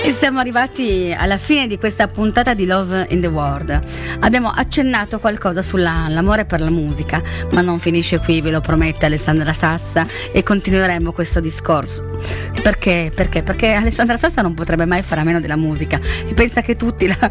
E siamo arrivati alla fine di questa puntata di Love in the World. Abbiamo accennato qualcosa sull'amore per la musica, ma non finisce qui, ve lo promette Alessandra Sassa, e continueremo questo discorso. Perché? Perché Alessandra Sassa non potrebbe mai fare a meno della musica e pensa che tutti la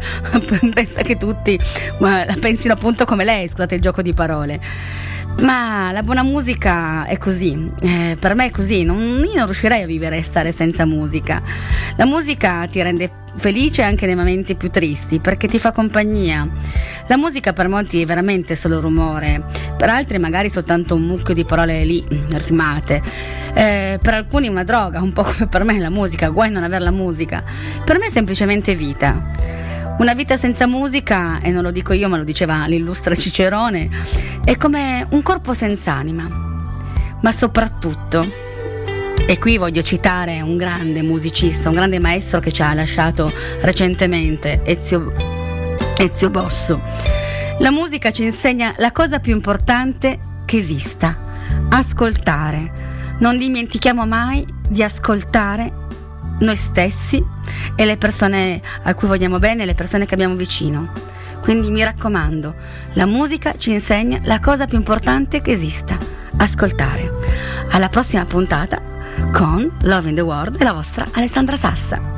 pensino appunto come lei, scusate il gioco di parole. Ma la buona musica è così, per me è così, io non riuscirei a vivere e stare senza musica. La musica ti rende felice anche nei momenti più tristi, perché ti fa compagnia. La musica per molti è veramente solo rumore, per altri magari soltanto un mucchio di parole lì, ritmate, per alcuni una droga, un po' come per me la musica, guai non aver la musica. Per me è semplicemente vita. Una vita senza musica, e non lo dico io ma lo diceva l'illustre Cicerone, è come un corpo senza anima. Ma soprattutto, e qui voglio citare un grande musicista, un grande maestro che ci ha lasciato recentemente, Ezio Bosso, la musica ci insegna la cosa più importante che esista: ascoltare. Non dimentichiamo mai di ascoltare noi stessi e le persone a cui vogliamo bene, le persone che abbiamo vicino. Quindi mi raccomando, la musica ci insegna la cosa più importante che esista: ascoltare. Alla prossima puntata con Love in the World e la vostra Alessandra Sassa.